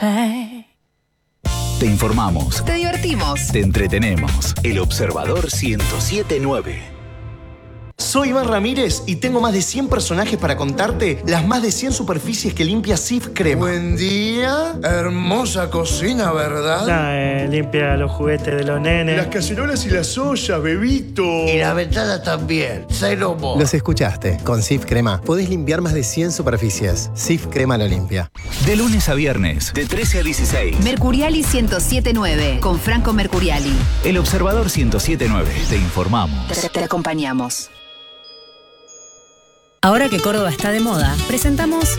Te informamos. Te divertimos. Te entretenemos. El Observador 107.9. Soy Iván Ramírez y tengo más de 100 personajes para contarte las más de 100 superficies que limpia Cif Crema. Buen día, hermosa cocina, ¿verdad? Limpia los juguetes de los nenes. Las cacerolas y las ollas, bebito. Y la ventana también, cero mo. Los escuchaste. Con Cif Crema podés limpiar más de 100 superficies. Cif Crema lo limpia. De lunes a viernes, de 13 a 16. Mercuriali 107.9, con Franco Mercuriali. El Observador 107.9. Te informamos. Te acompañamos. Ahora que Córdoba está de moda, presentamos